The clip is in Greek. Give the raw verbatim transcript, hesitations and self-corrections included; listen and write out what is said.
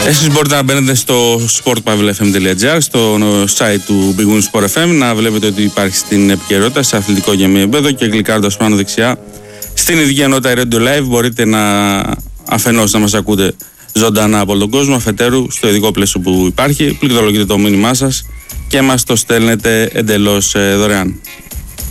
Εσείς μπορείτε να μπαίνετε στο σπορτ παύλα εφ εμ τελεία τζι άρ, στο site του Big Win Sport εφ εμ, να βλέπετε ότι υπάρχει στην επικαιρότητα σε αθλητικό και μη επίπεδο, και κλικάροντας πάνω δεξιά στην ειδική ενότητα Radio Live μπορείτε να αφενός να μας ακούτε ζωντανά από τον κόσμο, αφετέρου στο ειδικό πλαίσιο που υπάρχει, πληκτρολογείτε το μήνυμά σας και μας το στέλνετε εντελώς δωρεάν.